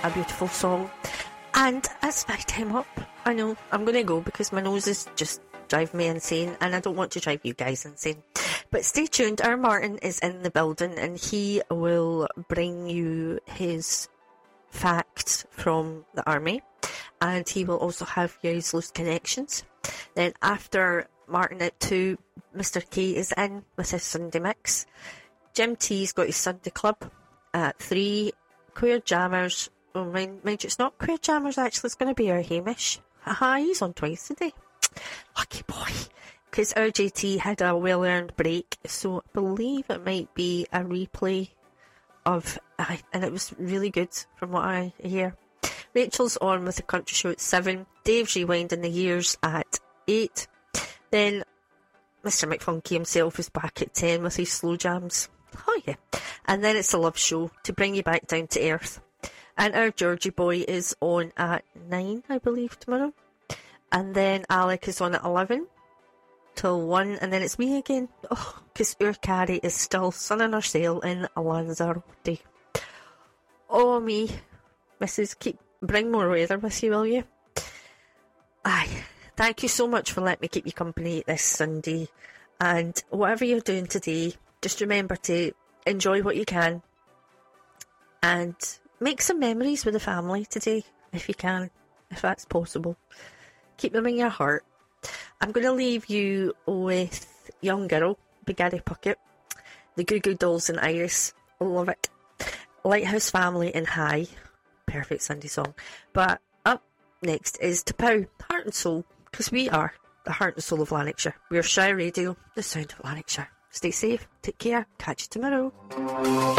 a beautiful song. And it's my time up. I know, I'm going to go because my nose is just driving me insane and I don't want to drive you guys insane. But stay tuned, our Martin is in the building and he will bring you his facts from the army. And he will also have his loose connections. Then after Martin at 2, Mr. K is in with his Sunday mix. Jim T's got his Sunday club. At 3, Queer Jammers. Oh, mind you, it's not Queer Jammers actually, it's going to be our Hamish. Haha, he's on twice today. Lucky boy. Because our JT had a well-earned break, so I believe it might be a replay of, and it was really good from what I hear. Rachel's on with the country show at 7. Dave's rewinding the years at 8. Then Mr. McFunky himself is back at 10 with his slow jams. Oh yeah. And then it's the love show to bring you back down to earth. And our Georgie boy is on at 9, I believe, tomorrow. And then Alec is on at 11 till 1. And then it's me again. Oh, because our Carrie is still sunning her sail in Lanzarote. Oh, me. Mrs. Bring more weather with you, will you? Aye. Thank you so much for letting me keep you company this Sunday. And whatever you're doing today, just remember to enjoy what you can. And make some memories with the family today, if you can, if that's possible. Keep them in your heart. I'm going to leave you with Young Girl by Gary Puckett, the Goo Goo Dolls and Iris. Love it. Lighthouse Family and High. Perfect Sunday song. But up next is T'Pau, Heart and Soul, because we are the heart and soul of Lanarkshire. We're Shire Radio, the sound of Lanarkshire. Stay safe, take care, catch you tomorrow.